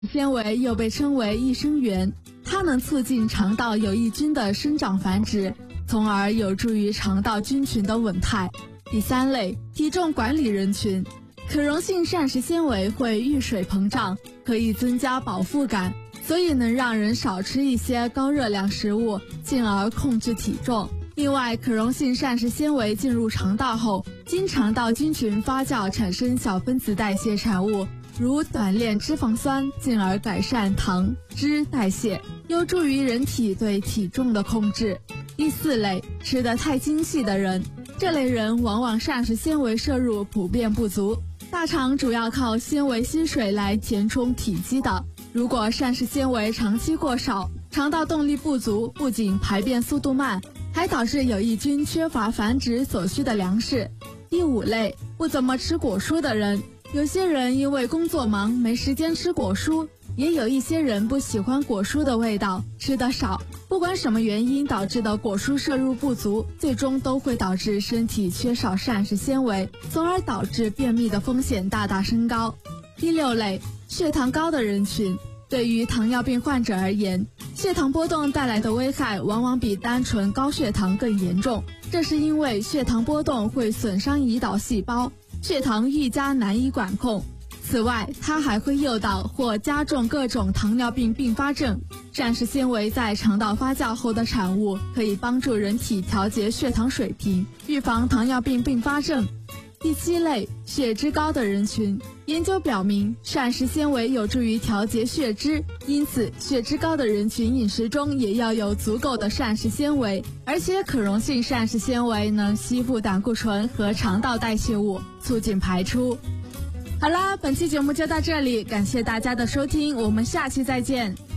纤维又被称为益生元，它能促进肠道有益菌的生长繁殖，从而有助于肠道菌群的稳态。第三类，体重管理人群。可溶性膳食纤维会遇水膨胀，可以增加饱腹感，所以能让人少吃一些高热量食物，进而控制体重。另外，可溶性膳食纤维进入肠道后，经肠道菌群发酵产生小分子代谢产物，如短链脂肪酸，进而改善糖脂代谢，有助于人体对体重的控制。第四类，吃得太精细的人，这类人往往膳食纤维摄入普遍不足，大肠主要靠纤维吸水来填充体积的。如果膳食纤维长期过少，肠道动力不足，不仅排便速度慢，还导致有益菌缺乏繁殖所需的粮食。第五类，不怎么吃果蔬的人，有些人因为工作忙没时间吃果蔬，也有一些人不喜欢果蔬的味道，吃得少。不管什么原因导致的果蔬摄入不足，最终都会导致身体缺少膳食纤维，从而导致便秘的风险大大升高。第六类，血糖高的人群。对于糖尿病患者而言，血糖波动带来的危害往往比单纯高血糖更严重，这是因为血糖波动会损伤胰岛细胞，血糖愈加难以管控。此外，它还会诱导或加重各种糖尿病并发症。膳食纤维在肠道发酵后的产物可以帮助人体调节血糖水平，预防糖尿病并发症。第七类，血脂高的人群。研究表明，膳食纤维有助于调节血脂，因此血脂高的人群饮食中也要有足够的膳食纤维，而且可溶性膳食纤维能吸附胆固醇和肠道代谢物，促进排出。好啦，本期节目就到这里，感谢大家的收听，我们下期再见。